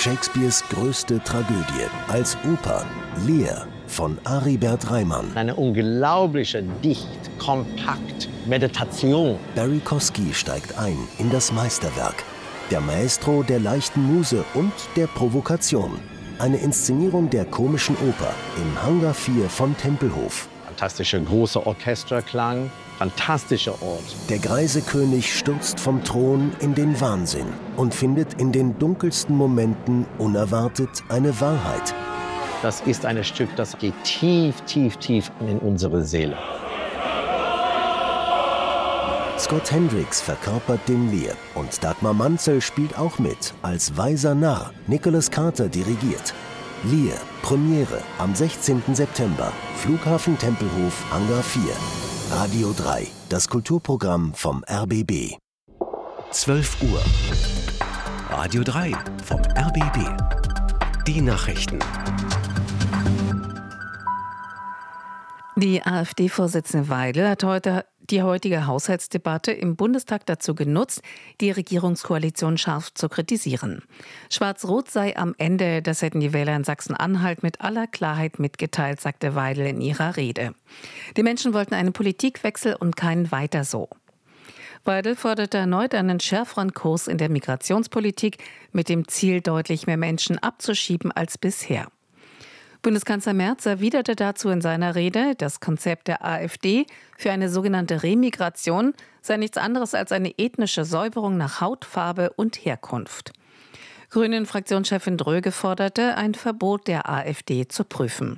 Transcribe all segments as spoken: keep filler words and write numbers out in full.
Shakespeares größte Tragödie als Oper Lear von Aribert Reimann. Eine unglaubliche, dicht, kompakt Meditation. Barry Kosky steigt ein in das Meisterwerk. Der Maestro der leichten Muse und der Provokation. Eine Inszenierung der komischen Oper im Hangar vier von Tempelhof. Fantastischer großer Orchesterklang, fantastischer Ort. Der greise König stürzt vom Thron in den Wahnsinn und findet in den dunkelsten Momenten unerwartet eine Wahrheit. Das ist ein Stück, das geht tief, tief, tief in unsere Seele. Scott Hendricks verkörpert den Lear und Dagmar Manzel spielt auch mit als weiser Narr. Nicholas Carter dirigiert. Lear, Premiere am sechzehnten September, Flughafen Tempelhof, Hangar vier. Radio drei, das Kulturprogramm vom R B B. zwölf Uhr. Radio drei vom R B B. Die Nachrichten. Die AfD-Vorsitzende Weidel hat heute die heutige Haushaltsdebatte im Bundestag dazu genutzt, die Regierungskoalition scharf zu kritisieren. Schwarz-Rot sei am Ende, das hätten die Wähler in Sachsen-Anhalt mit aller Klarheit mitgeteilt, sagte Weidel in ihrer Rede. Die Menschen wollten einen Politikwechsel und keinen Weiter so. Weidel forderte erneut einen schärferen Kurs in der Migrationspolitik mit dem Ziel, deutlich mehr Menschen abzuschieben als bisher. Bundeskanzler Merz erwiderte dazu in seiner Rede, das Konzept der AfD für eine sogenannte Remigration sei nichts anderes als eine ethnische Säuberung nach Hautfarbe und Herkunft. Grünen-Fraktionschefin Dröge forderte, ein Verbot der AfD zu prüfen.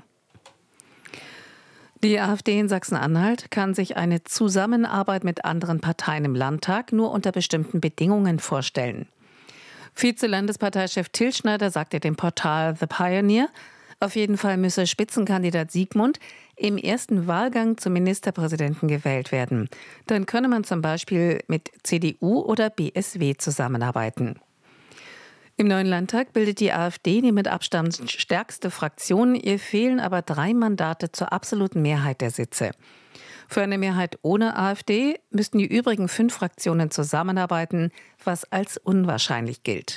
Die AfD in Sachsen-Anhalt kann sich eine Zusammenarbeit mit anderen Parteien im Landtag nur unter bestimmten Bedingungen vorstellen. Vize-Landesparteichef Till Schneider sagte dem Portal The Pioneer, auf jeden Fall müsse Spitzenkandidat Siegmund im ersten Wahlgang zum Ministerpräsidenten gewählt werden. Dann könne man zum Beispiel mit C D U oder B S W zusammenarbeiten. Im neuen Landtag bildet die AfD die mit Abstand stärkste Fraktion. Ihr fehlen aber drei Mandate zur absoluten Mehrheit der Sitze. Für eine Mehrheit ohne AfD müssten die übrigen fünf Fraktionen zusammenarbeiten, was als unwahrscheinlich gilt.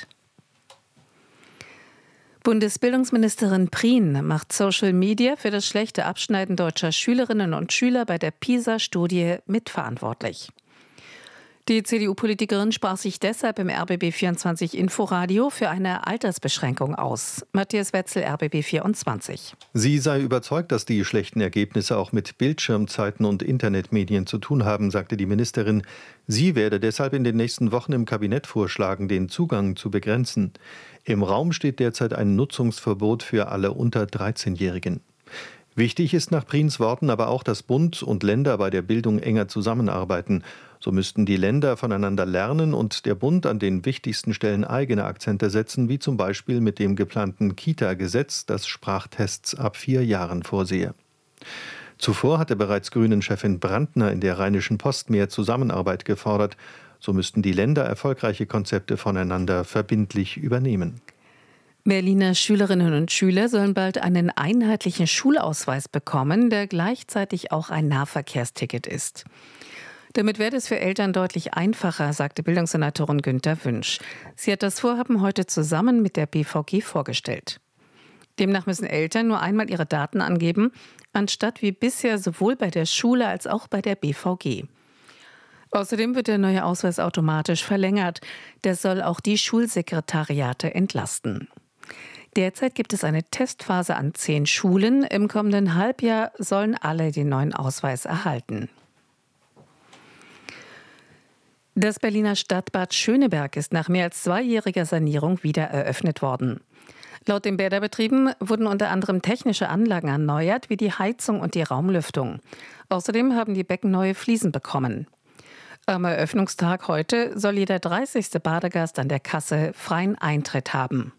Bundesbildungsministerin Prien macht Social Media für das schlechte Abschneiden deutscher Schülerinnen und Schüler bei der PISA-Studie mitverantwortlich. Die C D U-Politikerin sprach sich deshalb im R B B vierundzwanzig Inforadio für eine Altersbeschränkung aus. Matthias Wetzel, R B B vierundzwanzig. Sie sei überzeugt, dass die schlechten Ergebnisse auch mit Bildschirmzeiten und Internetmedien zu tun haben, sagte die Ministerin. Sie werde deshalb in den nächsten Wochen im Kabinett vorschlagen, den Zugang zu begrenzen. Im Raum steht derzeit ein Nutzungsverbot für alle unter dreizehnjährigen. Wichtig ist nach Priens Worten aber auch, dass Bund und Länder bei der Bildung enger zusammenarbeiten. So müssten die Länder voneinander lernen und der Bund an den wichtigsten Stellen eigene Akzente setzen, wie zum Beispiel mit dem geplanten Kita-Gesetz, das Sprachtests ab vier Jahren vorsehe. Zuvor hatte bereits Grünen-Chefin Brandner in der Rheinischen Post mehr Zusammenarbeit gefordert. So müssten die Länder erfolgreiche Konzepte voneinander verbindlich übernehmen. Berliner Schülerinnen und Schüler sollen bald einen einheitlichen Schulausweis bekommen, der gleichzeitig auch ein Nahverkehrsticket ist. Damit werde es für Eltern deutlich einfacher, sagte Bildungssenatorin Günther Wünsch. Sie hat das Vorhaben heute zusammen mit der B V G vorgestellt. Demnach müssen Eltern nur einmal ihre Daten angeben, anstatt wie bisher sowohl bei der Schule als auch bei der B V G. Außerdem wird der neue Ausweis automatisch verlängert. Das soll auch die Schulsekretariate entlasten. Derzeit gibt es eine Testphase an zehn Schulen. Im kommenden Halbjahr sollen alle den neuen Ausweis erhalten. Das Berliner Stadtbad Schöneberg ist nach mehr als zweijähriger Sanierung wieder eröffnet worden. Laut den Bäderbetrieben wurden unter anderem technische Anlagen erneuert, wie die Heizung und die Raumlüftung. Außerdem haben die Becken neue Fliesen bekommen. Am Eröffnungstag heute soll jeder dreißigste Badegast an der Kasse freien Eintritt haben.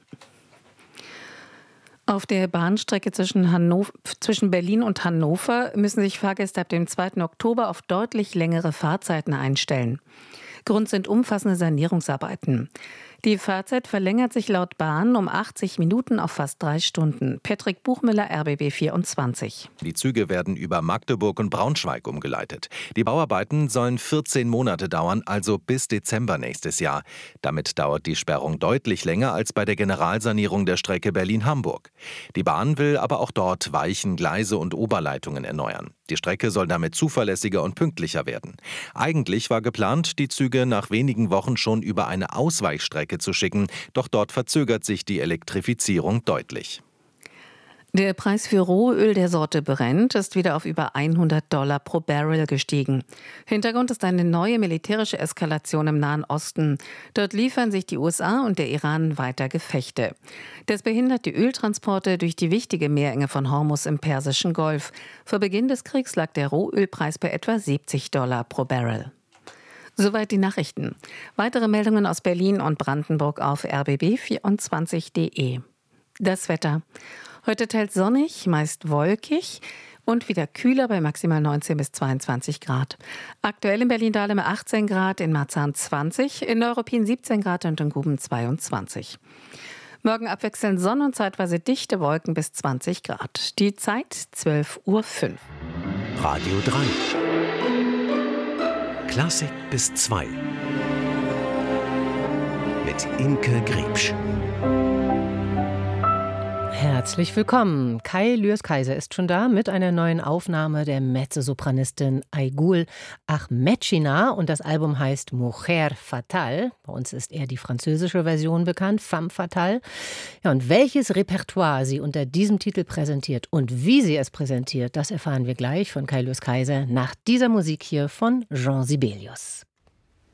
Auf der Bahnstrecke zwischen, Hannover, zwischen Berlin und Hannover müssen sich Fahrgäste ab dem zweiten Oktober auf deutlich längere Fahrzeiten einstellen. Grund sind umfassende Sanierungsarbeiten. Die Fahrzeit verlängert sich laut Bahn um achtzig Minuten auf fast drei Stunden. Patrick Buchmüller, R B B vierundzwanzig. Die Züge werden über Magdeburg und Braunschweig umgeleitet. Die Bauarbeiten sollen vierzehn Monate dauern, also bis Dezember nächstes Jahr. Damit dauert die Sperrung deutlich länger als bei der Generalsanierung der Strecke Berlin-Hamburg. Die Bahn will aber auch dort Weichen, Gleise und Oberleitungen erneuern. Die Strecke soll damit zuverlässiger und pünktlicher werden. Eigentlich war geplant, die Züge nach wenigen Wochen schon über eine Ausweichstrecke zu schicken, doch dort verzögert sich die Elektrifizierung deutlich. Der Preis für Rohöl der Sorte Brent ist wieder auf über hundert Dollar pro Barrel gestiegen. Hintergrund ist eine neue militärische Eskalation im Nahen Osten. Dort liefern sich die U S A und der Iran weiter Gefechte. Das behindert die Öltransporte durch die wichtige Meerenge von Hormuz im Persischen Golf. Vor Beginn des Kriegs lag der Rohölpreis bei etwa siebzig Dollar pro Barrel. Soweit die Nachrichten. Weitere Meldungen aus Berlin und Brandenburg auf r b b vierundzwanzig punkt d e. Das Wetter. Heute teils sonnig, meist wolkig und wieder kühler bei maximal neunzehn bis zweiundzwanzig Grad. Aktuell in Berlin-Dahlem achtzehn Grad, in Marzahn zwanzig, in Neuruppin siebzehn Grad und in Guben zweiundzwanzig. Morgen abwechselnd Sonne und zeitweise dichte Wolken bis zwanzig Grad. Die Zeit zwölf Uhr fünf. Radio drei. Klassik bis zwei. Mit Imke Griebsch. Herzlich willkommen. Kai Lüers-Kaiser ist schon da mit einer neuen Aufnahme der Mezzosopranistin Aygul Ahmedchina und das Album heißt Mujer Fatale. Bei uns ist eher die französische Version bekannt, Femme Fatale. Ja, und welches Repertoire sie unter diesem Titel präsentiert und wie sie es präsentiert, das erfahren wir gleich von Kai Lüers-Kaiser nach dieser Musik hier von Jean Sibelius.